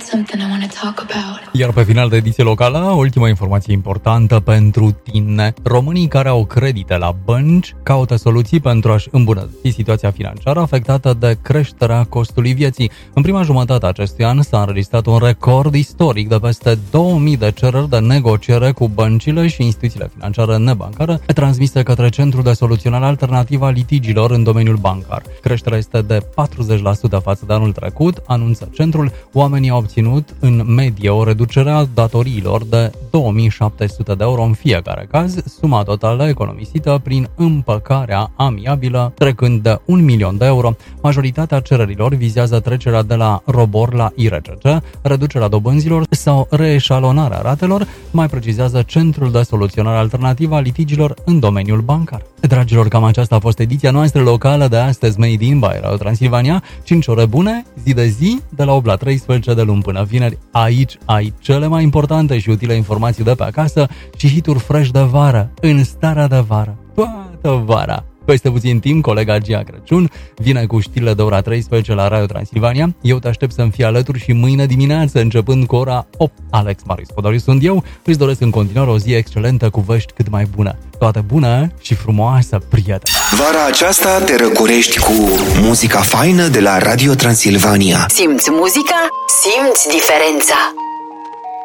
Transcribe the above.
Iar pe final de ediție locală, ultima informație importantă pentru tine. Românii care au credite la bănci caută soluții pentru a-și îmbunătăți situația financiară afectată de creșterea costului vieții. În prima jumătate a acestui an s-a înregistrat un record istoric de peste 2000 de cereri de negociere cu băncile și instituțiile financiare nebancare transmise către Centrul de Soluționare Alternativă a Litigiilor în domeniul bancar. Creșterea este de 40% față de anul trecut, anunță centrul. Oamenii au obținut în medie o reducere a datoriilor de 2700 de euro în fiecare caz, suma totală economisită prin împăcarea amiabilă trecând de 1 milion de euro. Majoritatea cererilor vizează trecerea de la ROBOR la IRCC, reducerea dobânzilor sau reeșalonarea ratelor, mai precizează Centrul de Soluționare Alternativă a Litigiilor în domeniul bancar. Dragilor, cam aceasta a fost ediția noastră locală de astăzi, Made in by Radio Transilvania. 5 ore bune, zi de zi, de la 8 la 13 de luni până vineri. Aici ai cele mai importante și utile informații de pe acasă și hituri fresh de vară, în starea de vară, toată vara. Peste puțin timp, colega Gia Crăciun vine cu știrile de ora 13 la Radio Transilvania. Eu te aștept să-mi fii alături și mâine dimineață, începând cu ora 8. Alex Marius Podoriu sunt eu. Îți doresc în continuare o zi excelentă cu vești cât mai bună. Toate bune și frumoasă, prieteni! Vara aceasta te răcorești cu muzica faină de la Radio Transilvania. Simți muzica? Simți diferența!